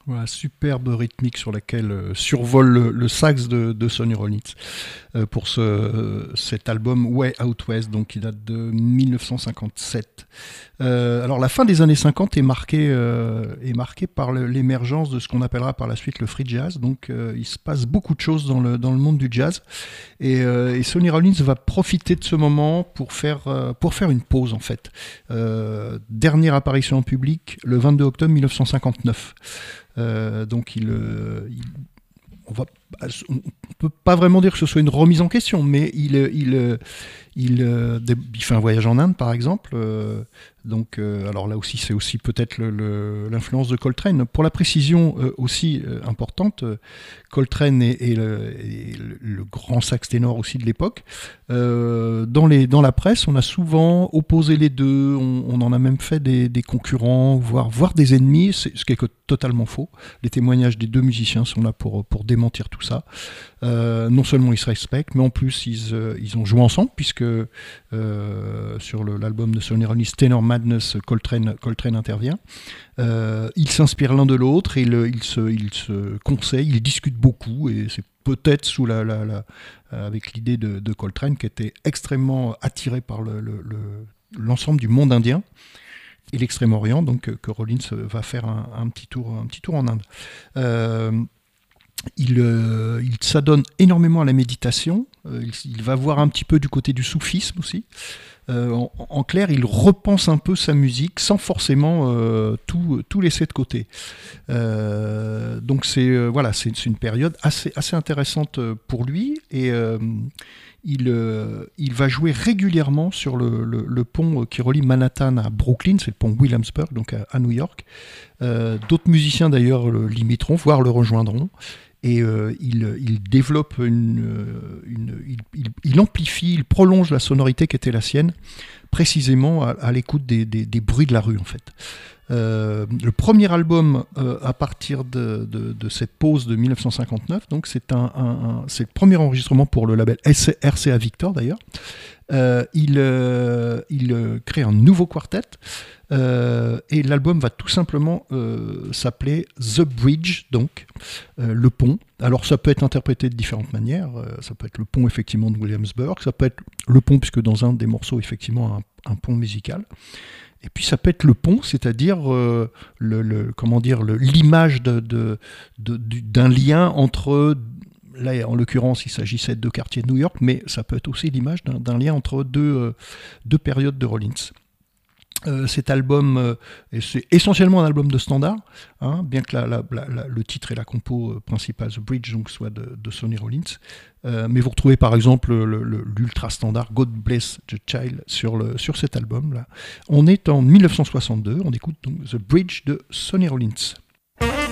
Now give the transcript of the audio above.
Voilà, superbe rythmique sur laquelle survole le sax de Sonny Rollins pour cet album Way Out West, donc qui date de 1957. Alors la fin des années 50 est marquée par l'émergence de ce qu'on appellera par la suite le free jazz. Donc il se passe beaucoup de choses dans le monde du jazz et Sonny Rollins va profiter de ce moment pour faire une pause en fait. Dernière apparition en public le 22 octobre 1959. Donc on peut pas vraiment dire que ce soit une remise en question, mais il fait un voyage en Inde par exemple. Alors là aussi, c'est aussi peut-être l'influence de Coltrane. Pour la précision aussi importante, Coltrane est le grand sax ténor aussi de l'époque. Dans la presse, on a souvent opposé les deux. On en a même fait des concurrents, voire des ennemis, ce qui est totalement faux. Les témoignages des deux musiciens sont là pour démentir tout ça. Non seulement ils se respectent, mais en plus ils ont joué ensemble, puisque sur l'album de Sonny Rollins, Tenor Madness, Coltrane intervient. Ils s'inspirent l'un de l'autre et ils se conseillent, ils discutent beaucoup, et c'est peut-être avec l'idée de Coltrane, qui était extrêmement attiré par l'ensemble du monde indien et l'Extrême-Orient, donc que Rollins va faire un petit tour en Inde. Il s'adonne énormément à la méditation. Il va voir un petit peu du côté du soufisme aussi. En clair, il repense un peu sa musique sans forcément tout laisser de côté. Donc c'est une période assez intéressante pour lui, et il va jouer régulièrement sur le pont qui relie Manhattan à Brooklyn, c'est le pont Williamsburg, donc à New York. D'autres musiciens d'ailleurs l'imiteront, voire le rejoindront. Et il développe il amplifie, il prolonge la sonorité qui était la sienne, précisément à l'écoute des bruits de la rue en fait. Le premier album à partir de cette pause de 1959, donc c'est le premier enregistrement pour le label RCA Victor d'ailleurs. Il crée un nouveau quartet. Et l'album va tout simplement s'appeler The Bridge, donc le pont. Alors ça peut être interprété de différentes manières. Ça peut être le pont effectivement de Williamsburg, ça peut être le pont puisque dans un des morceaux effectivement un pont musical. Et puis ça peut être le pont, c'est-à-dire l'image d'un lien entre, là en l'occurrence il s'agissait de deux quartiers de New York, mais ça peut être aussi l'image d'un lien entre deux périodes de Rollins. Cet album, c'est essentiellement un album de standard, hein, bien que le titre et la compo principale, The Bridge, donc, soit de Sonny Rollins. Mais vous retrouvez par exemple l'ultra standard God Bless the Child sur cet album-là. On est en 1962, on écoute donc The Bridge de Sonny Rollins.